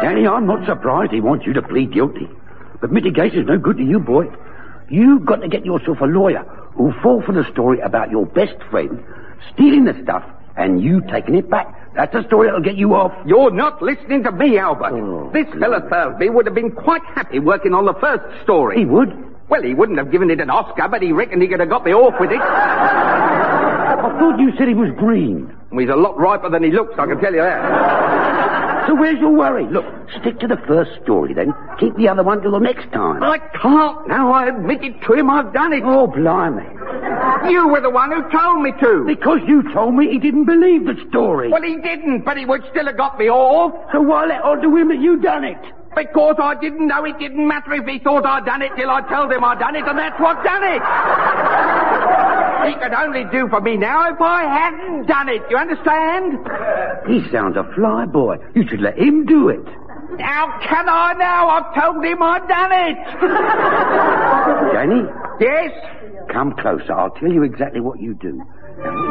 Danny, I'm not surprised he wants you to plead guilty. But mitigation's no good to you, boy. You've got to get yourself a lawyer who'll fall for the story about your best friend stealing the stuff and you taking it back. That's a story that'll get you off. You're not listening to me, Albert. Oh. This fella Thursby would have been quite happy working on the first story. He would? Well, he wouldn't have given it an Oscar, but he reckoned he could have got me off with it. I thought you said he was green. Well, he's a lot riper than he looks, I can tell you that. So where's your worry? Look, stick to the first story then. Keep the other one till the next time. I can't now. I admitted to him I've done it. Oh, blimey. You were the one who told me to. Because you told me he didn't believe the story. Well, he didn't, but he would still have got me off. So why let on to him that you done it? Because I didn't know it didn't matter if he thought I'd done it till I told him I'd done it, and that's what done it. He could only do for me now if I hadn't done it. You understand? He sounds a fly boy. You should let him do it. How can I now? I've told him I'd done it. Danny? Yes? Come closer. I'll tell you exactly what you do. Now,